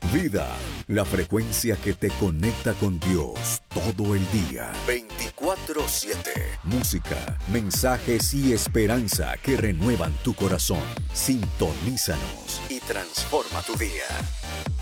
Vida, la frecuencia que te conecta con Dios todo el día. 24/7. Música, mensajes y esperanza que renuevan tu corazón. Sintonízanos y transforma tu día.